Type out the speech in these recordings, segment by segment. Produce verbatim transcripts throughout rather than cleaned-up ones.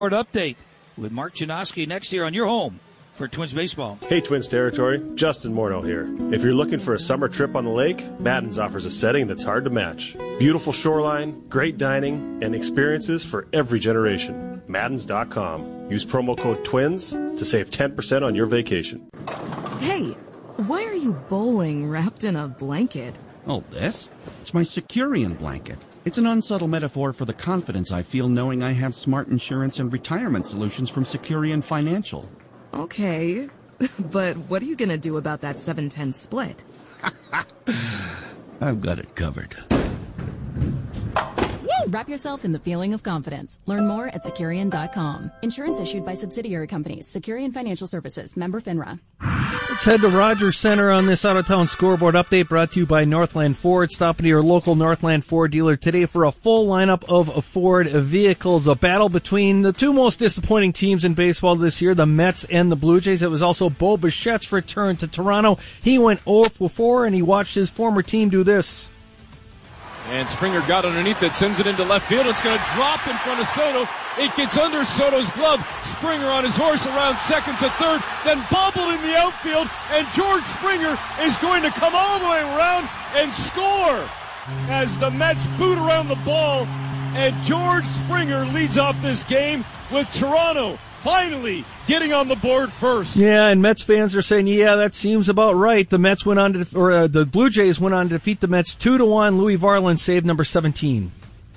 Update with Mark Chinoski next year on your home for Twins baseball. Hey, Twins territory, Justin Morneau here. If you're looking for a summer trip on the lake, Madden's offers a setting that's hard to match. Beautiful shoreline, great dining, and experiences for every generation. Maddens dot com. Use promo code TWINS to save ten percent on your vacation. Hey, why are you bowling wrapped in a blanket? Oh, this? It's my Securian blanket. It's an unsubtle metaphor for the confidence I feel knowing I have smart insurance and retirement solutions from Securian Financial. Okay, but what are you going to do about that seven ten split? I've got it covered. Wrap yourself in the feeling of confidence. Learn more at Securian dot com. Insurance issued by subsidiary companies. Securian Financial Services. Member FINRA. Let's head to Rogers Center on this out-of-town scoreboard update brought to you by Northland Ford. Stop into your local Northland Ford dealer today for a full lineup of Ford vehicles. A battle between the two most disappointing teams in baseball this year, the Mets and the Blue Jays. It was also Bo Bichette's return to Toronto. He went oh for four, and he watched his former team do this. And Springer got underneath it, sends it into left field. It's going to drop in front of Soto. It gets under Soto's glove. Springer on his horse around second to third, then bobbled in the outfield, and George Springer is going to come all the way around and score as the Mets boot around the ball, and George Springer leads off this game with Toronto finally getting on the board first. Yeah, and Mets fans are saying, yeah, that seems about right. The Mets went on to, or uh, the Blue Jays went on to defeat the Mets two to one. Louis Varland saved number seventeen.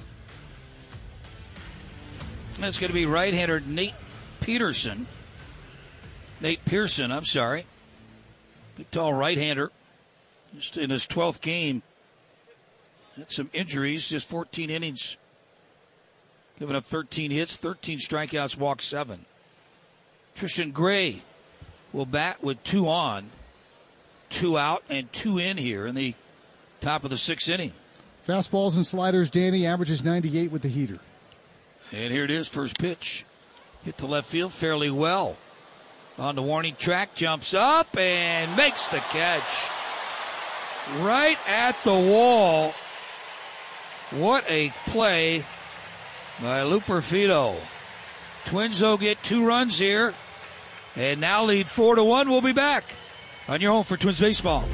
That's going to be right-hander Nate Peterson. Nate Pearson, I'm sorry. Big, tall right-hander. Just in his twelfth game. Had some injuries, just fourteen innings. Giving up thirteen hits, thirteen strikeouts, walked seven. Tristan Gray will bat with two on, two out, and two in here in the top of the sixth inning. Fastballs and sliders, Danny averages ninety-eight with the heater. And here it is, first pitch. Hit to left field fairly well. On the warning track, jumps up and makes the catch. Right at the wall. What a play by Looper Fido. Twins will get two runs here and now lead four to one. We'll be back on your home for Twins baseball.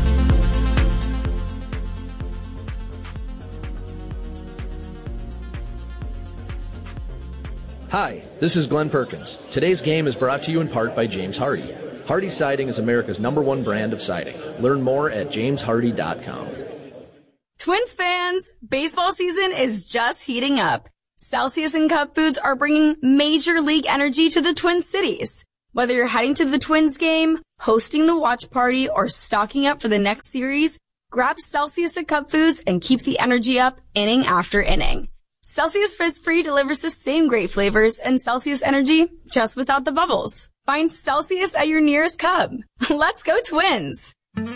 Hi, this is Glenn Perkins. Today's game is brought to you in part by James Hardy. Hardy Siding is America's number one brand of siding. Learn more at james hardy dot com. Twins fans, baseball season is just heating up. Celsius and Cup Foods are bringing major league energy to the Twin Cities. Whether you're heading to the Twins game, hosting the watch party, or stocking up for the next series, grab Celsius and Cup Foods and keep the energy up inning after inning. Celsius Frizz-Free delivers the same great flavors and Celsius energy just without the bubbles. Find Celsius at your nearest Cub. Let's go Twins!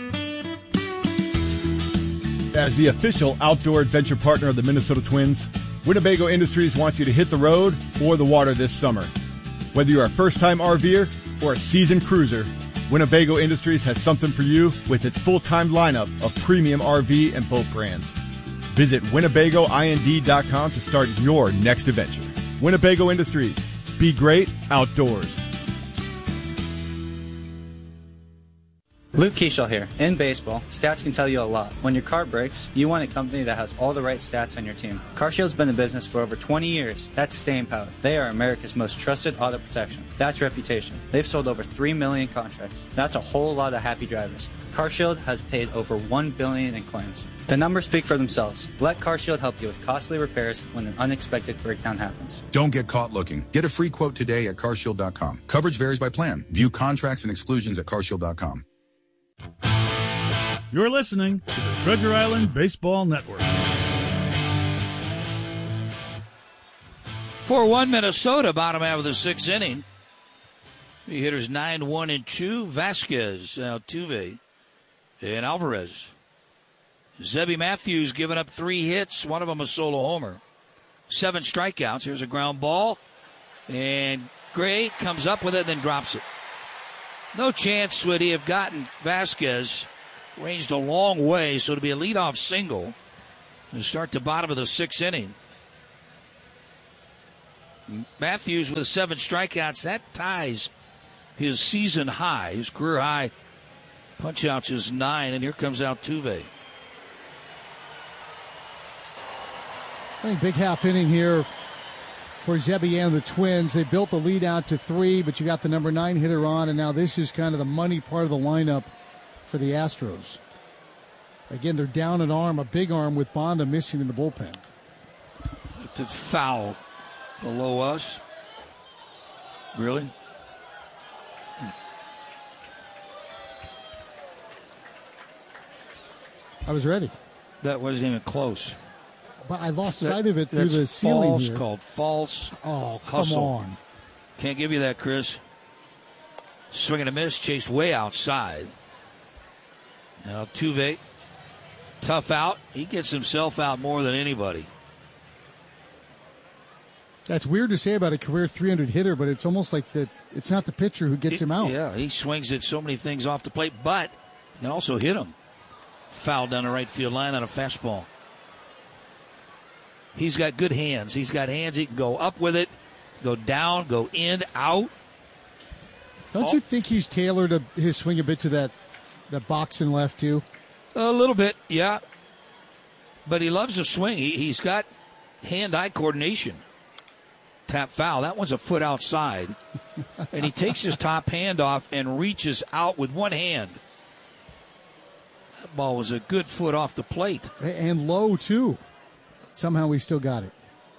As the official outdoor adventure partner of the Minnesota Twins, Winnebago Industries wants you to hit the road or the water this summer. Whether you're a first-time RVer or a seasoned cruiser, Winnebago Industries has something for you with its full-time lineup of premium R V and boat brands. Visit Winnebago Ind dot com to start your next adventure. Winnebago Industries. Be great outdoors. Luke Keishall here. In baseball, stats can tell you a lot. When your car breaks, you want a company that has all the right stats on your team. CarShield's been in business for over twenty years. That's staying power. They are America's most trusted auto protection. That's reputation. They've sold over three million contracts. That's a whole lot of happy drivers. CarShield has paid over one billion dollars in claims. The numbers speak for themselves. Let CarShield help you with costly repairs when an unexpected breakdown happens. Don't get caught looking. Get a free quote today at car shield dot com. Coverage varies by plan. View contracts and exclusions at car shield dot com. You're listening to the Treasure Island Baseball Network. four one Minnesota, bottom half of the sixth inning. The hitters nine one and two. Vasquez, Altuve, and Alvarez. Zebby Matthews giving up three hits, one of them a solo homer. Seven strikeouts. Here's a ground ball. And Gray comes up with it, then drops it. No chance would he have gotten Vasquez. Ranged a long way, so it'll be a leadoff single. And start the bottom of the sixth inning. Matthews with seven strikeouts. That ties his season high, his career high. Punch-outs is nine, and here comes Altuve. I think big half inning here for Zebby and the Twins. They built the lead out to three, but you got the number nine hitter on, and now this is kind of the money part of the lineup for the Astros. Again, they're down an arm, a big arm with Bonda missing in the bullpen. It's foul below us. Really? I was ready. That wasn't even close. But I lost that, sight of it through the ceiling false here. Called false. Oh, come hustle. on. Can't give you that, Chris. Swing and a miss, chased way outside. Now Altuve, tough out. He gets himself out more than anybody. That's weird to say about a career three hundred hitter, but it's almost like that. It's not the pitcher who gets it, him out. Yeah, he swings at so many things off the plate, but he can also hit him. Foul down the right field line on a fastball. He's got good hands. He's got hands. He can go up with it, go down, go in, out. Don't oh. you think he's tailored a, his swing a bit to that, that boxing left, too? A little bit, yeah. But he loves to swing. He, he's got hand-eye coordination. Tap foul. That one's a foot outside. And he takes his top hand off and reaches out with one hand. That ball was a good foot off the plate. And low, too. Somehow we still got it.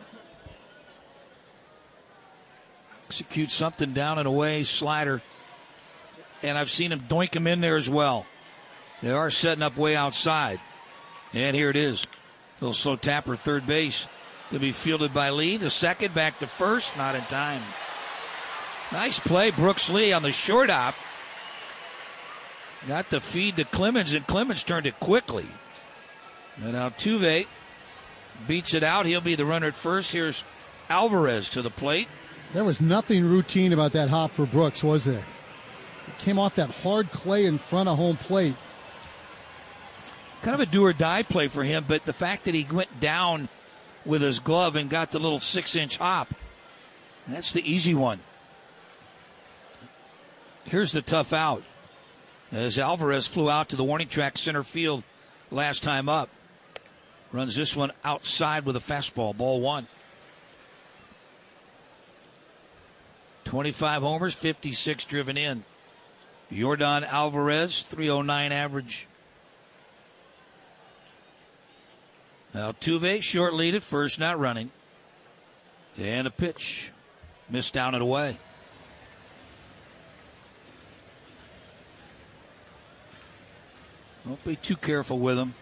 Execute something down and away, slider. And I've seen him doink him in there as well. They are setting up way outside. And here it is. Little slow tapper, third base. To be fielded by Lee. The second, back to first. Not in time. Nice play, Brooks Lee on the short hop. Got the feed to Clemens, and Clemens turned it quickly. And Altuve beats it out. He'll be the runner at first. Here's Alvarez to the plate. There was nothing routine about that hop for Brooks, was there? It came off that hard clay in front of home plate. Kind of a do-or-die play for him, but the fact that he went down with his glove and got the little six-inch hop, that's the easy one. Here's the tough out. As Alvarez flew out to the warning track center field last time up. Runs this one outside with a fastball. Ball one. twenty-five homers, fifty-six driven in. Yordan Alvarez, three oh nine average. Altuve, short lead at first, not running. And a pitch. Missed down and away. Don't be too careful with him.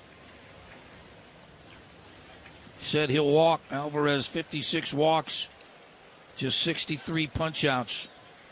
Said he'll walk. Alvarez, fifty-six walks. Just sixty-three punch-outs.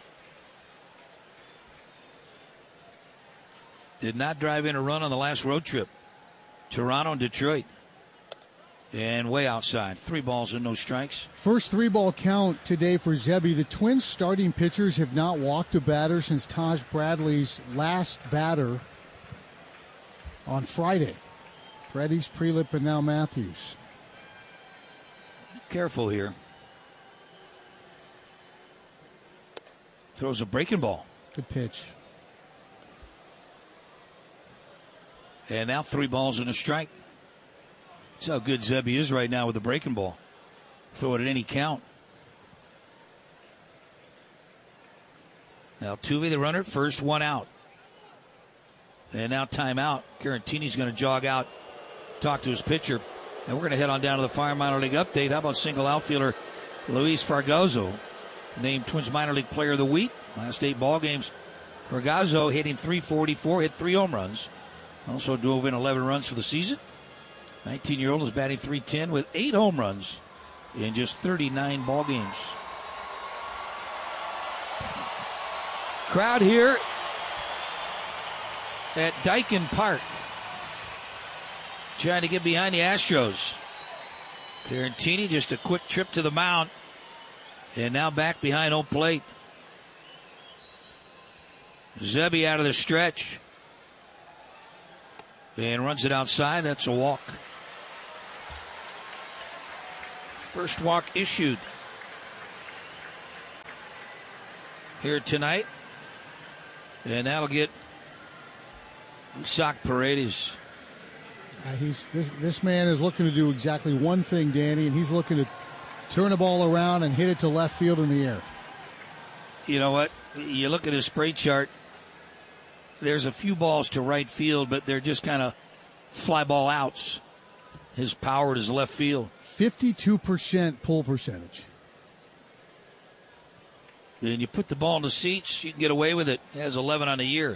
Did not drive in a run on the last road trip. Toronto and Detroit. And way outside. Three balls and no strikes. First three-ball count today for Zebby. The Twins' starting pitchers have not walked a batter since Taj Bradley's last batter on Friday. Preddy's, Prelip, and now Matthews. Careful here. Throws a breaking ball. Good pitch. And now three balls and a strike. That's how good Zebby is right now with the breaking ball. Throw it at any count. Now Altuve, the runner, first one out. And now timeout. Garantini's going to jog out, talk to his pitcher. And we're going to head on down to the Fire Minor League update. How about single outfielder Luis Fargazo, named Twins Minor League Player of the Week. Last eight ball games. Fargazo hitting three forty-four, hit three home runs. Also drove in eleven runs for the season. nineteen-year-old is batting three ten with eight home runs in just thirty-nine ball games. Crowd here at Daikin Park trying to get behind the Astros. Garantini, just a quick trip to the mound, and now back behind home plate. Zebby out of the stretch and runs it outside. That's a walk. First walk issued. here tonight. And that'll get Sock Paredes. Uh, he's this, this man is looking to do exactly one thing, Danny, and he's looking to turn the ball around and hit it to left field in the air. You know what? You look at his spray chart, there's a few balls to right field, but they're just kind of fly ball outs. His power is left field. fifty-two percent pull percentage. And you put the ball in the seats, you can get away with it. He has eleven on the year.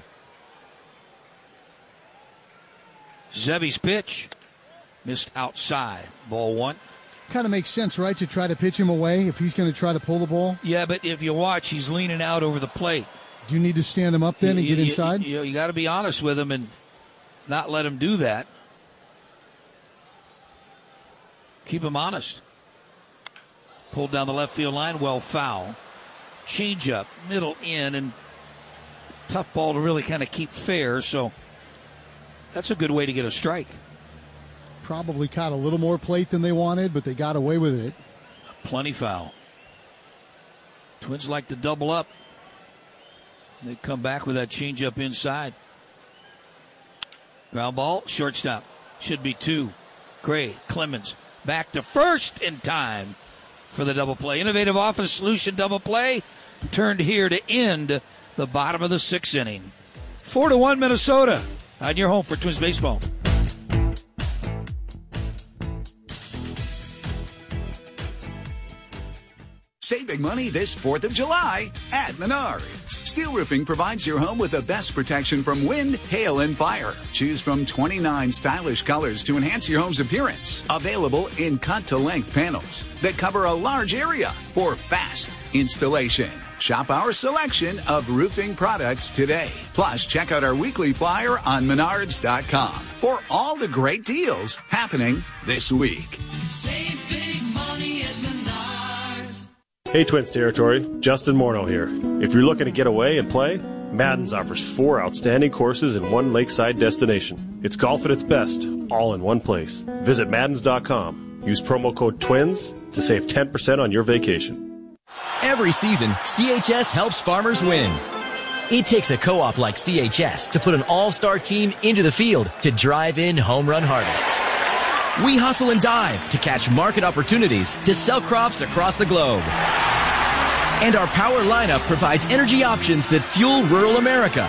Zebby's pitch missed outside. Ball one. Kind of makes sense, right, to try to pitch him away if he's going to try to pull the ball? Yeah, but if you watch, he's leaning out over the plate. Do you need to stand him up then you, and get you, inside? You, you, you got to be honest with him and not let him do that. Keep him honest. Pulled down the left field line, well foul. Change up, middle in, and tough ball to really kind of keep fair, so that's a good way to get a strike. Probably caught a little more plate than they wanted, but they got away with it. Plenty foul. Twins like to double up. They come back with that changeup inside. Ground ball, shortstop. Should be two. Gray, Clemens, back to first in time for the double play. Innovative office solution double play turned here to end the bottom of the sixth inning. Four to one Minnesota on your home for Twins baseball. Save big money this fourth of July at Menards. Steel Roofing provides your home with the best protection from wind, hail, and fire. Choose from twenty-nine stylish colors to enhance your home's appearance. Available in cut-to-length panels that cover a large area for fast installation. Shop our selection of roofing products today. Plus, check out our weekly flyer on menards dot com for all the great deals happening this week. Save big money at Menards. Hey Twins territory, Justin Morneau here. If you're looking to get away and play, Madden's offers four outstanding courses in one lakeside destination. It's golf at its best, all in one place. Visit maddens dot com. Use promo code TWINS to save ten percent on your vacation. Every season, C H S helps farmers win. It takes a co-op like C H S to put an all-star team into the field to drive in home run harvests. We hustle and dive to catch market opportunities to sell crops across the globe. And our power lineup provides energy options that fuel rural America.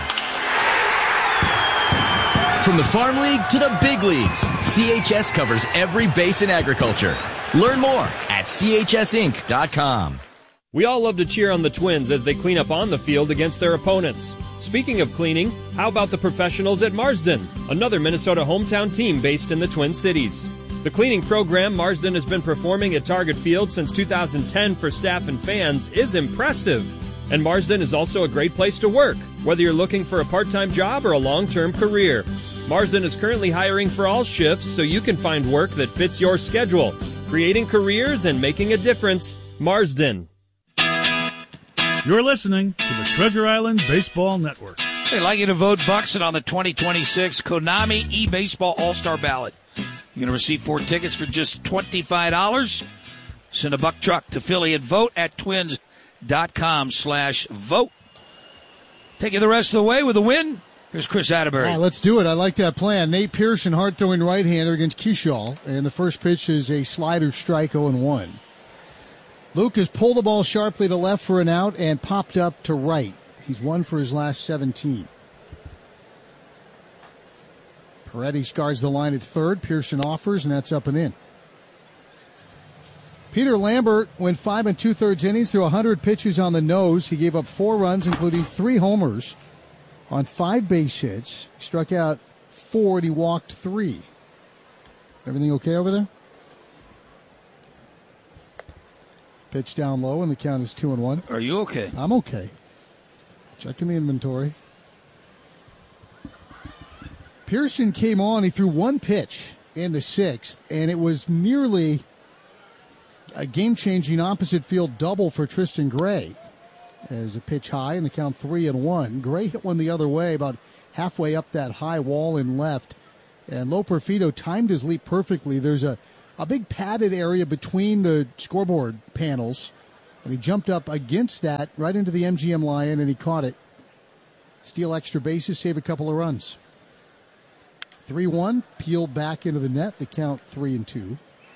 From the Farm League to the big leagues, C H S covers every base in agriculture. Learn more at C H S inc dot com. We all love to cheer on the Twins as they clean up on the field against their opponents. Speaking of cleaning, how about the professionals at Marsden, another Minnesota hometown team based in the Twin Cities? The cleaning program Marsden has been performing at Target Field since two thousand ten for staff and fans is impressive. And Marsden is also a great place to work, whether you're looking for a part-time job or a long-term career. Marsden is currently hiring for all shifts so you can find work that fits your schedule. Creating careers and making a difference. Marsden. You're listening to the Treasure Island Baseball Network. I'd like you to vote Buxton on the twenty twenty-six Konami eBaseball All-Star Ballot. You're going to receive four tickets for just twenty-five dollars. Send a buck truck to Philly and vote at twins dot com slash vote. Take you the rest of the way with a win. Here's Chris Atterbury. All right, let's do it. I like that plan. Nate Pearson, hard-throwing right-hander against Keyshaw. And the first pitch is a slider strike, oh and one. Lucas pulled the ball sharply to left for an out and popped up to right. He's one for his last seventeen. Paredes guards the line at third. Pearson offers, and that's up and in. Peter Lambert went five and two-thirds innings through one hundred pitches on the nose. He gave up four runs, including three homers on five base hits. He struck out four, and he walked three. Everything okay over there? Pitch down low, and the count is two and one. Are you okay? I'm okay. Checking the inventory. Pearson came on. He threw one pitch in the sixth, and it was nearly a game-changing opposite field double for Tristan Gray. As a pitch high, and the count three and one. Gray hit one the other way, about halfway up that high wall in left, and Loperfido timed his leap perfectly. There's a, a big padded area between the scoreboard panels, And he jumped up against that right into the M G M Lion, and he caught it. Steal extra bases, save a couple of runs. three one, peeled back into the net. The count three and two.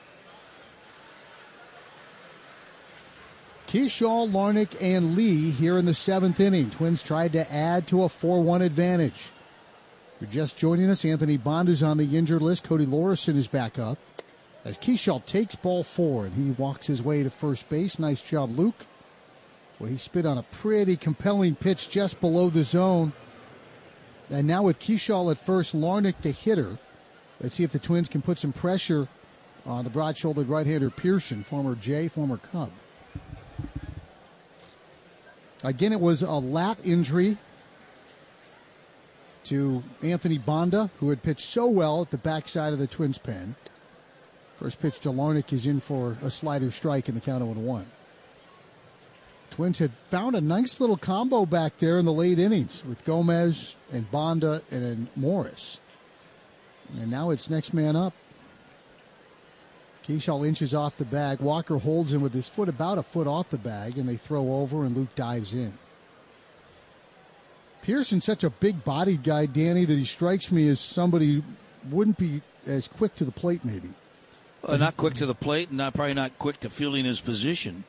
Kershaw, Larnach, and Lee here in the seventh inning. Twins tried to add to a four one advantage. You're just joining us. Anthony Bonda's on the injured list. Cody Lorison is back up. As Kershaw takes ball four, and he walks his way to first base. Nice job, Luke. Well, he spit on a pretty compelling pitch just below the zone. And now with Kershaw at first, Larnach the hitter. Let's see if the Twins can put some pressure on the broad-shouldered right-hander Pearson, former Jay, former Cub. Again, it was a lat injury to Anthony Bonda, who had pitched so well at the backside of the Twins' pen. First pitch to Larnach is in for a slider strike in the count of one one. Twins had found a nice little combo back there in the late innings with Gomez and Bonda and then Morris. And now it's next man up. Kershaw inches off the bag. Walker holds him with his foot about a foot off the bag, and they throw over, and Luke dives in. Pearson's such a big-bodied guy, Danny, that he strikes me as somebody who wouldn't be as quick to the plate, maybe. Well, not quick to the plate, and not probably not quick to fielding his position.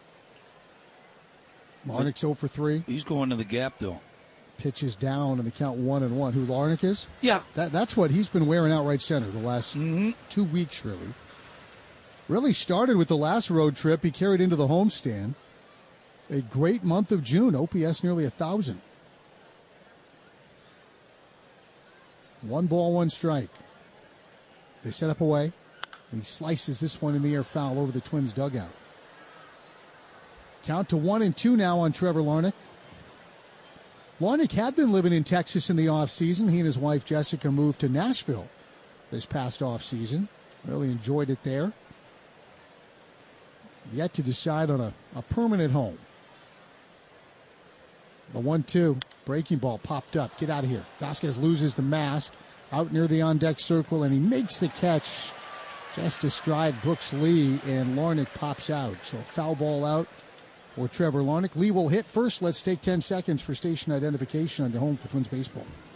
Larnach's oh for three. He's going to the gap, though. Pitches down in the count one and one. Who Larnach is? Yeah. That, that's what he's been wearing out right center the last mm-hmm. two weeks, really. Really started with the last road trip. He carried into the homestand. A great month of June. O P S nearly one thousand. One ball, one strike. They set up away. He slices this one in the air foul over the Twins' dugout. Count to one and two now on Trevor Larnach. Larnach had been living in Texas in the offseason. He and his wife Jessica moved to Nashville this past offseason. Really enjoyed it there. Yet to decide on a, a permanent home. The one two. Breaking ball popped up. Get out of here. Vasquez loses the mask out near the on-deck circle, and he makes the catch just to stride Brooks Lee, and Larnach pops out. So foul ball out for Trevor Larnach. Lee will hit first. Let's take ten seconds for station identification on the home for Twins baseball.